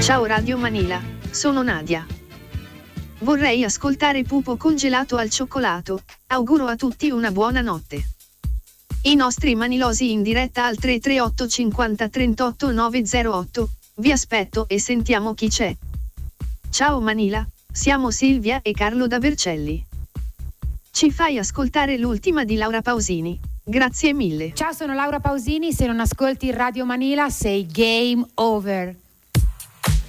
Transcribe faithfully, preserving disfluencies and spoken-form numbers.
Ciao Radio Manila, sono Nadia. Vorrei ascoltare Pupo congelato al cioccolato. Auguro a tutti una buona notte. I nostri manilosi in diretta al tre tre otto cinquanta trentotto novecentotto. Vi aspetto e sentiamo chi c'è. Ciao Manila, siamo Silvia e Carlo da Vercelli. Ci fai ascoltare l'ultima di Laura Pausini. Grazie mille. Ciao, sono Laura Pausini. Se non ascolti Radio Manila sei game over.